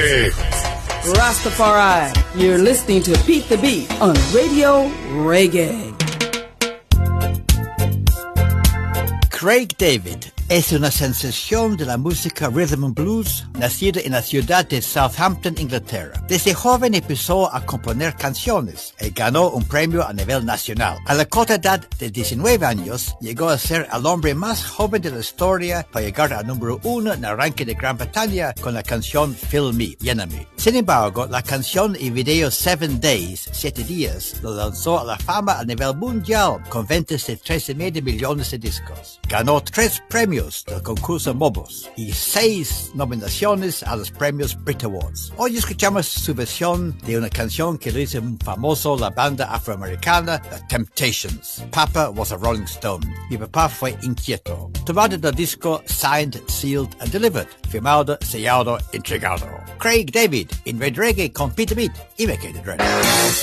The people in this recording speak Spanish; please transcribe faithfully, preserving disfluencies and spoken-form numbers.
Reggae. Rastafari, you're listening to Pete the Beat on Radio Reggae. Craig David es una sensación de la música rhythm and blues, nacida en la ciudad de Southampton, Inglaterra. Desde joven empezó a componer canciones y ganó un premio a nivel nacional. A la corta edad de diecinueve años, llegó a ser el hombre más joven de la historia para llegar al número uno en el ranking de Gran Bretaña con la canción Fill Me, Lléname. Sin embargo, la canción y video Seven Days, Siete Días, lo lanzó a la fama a nivel mundial con ventas de trece medio millones de discos. Ganó tres premios del concurso Mobos y seis nominaciones a los premios Brit Awards. Hoy escuchamos su versión de una canción que le hizo famoso la banda afroamericana The Temptations. Papa was a Rolling Stone. Mi papá fue inquieto. Tomado del disco Signed, Sealed and Delivered. Firmado, sellado, entregado. Craig David en Red Reggae con Pete the Beat y me quedé Red.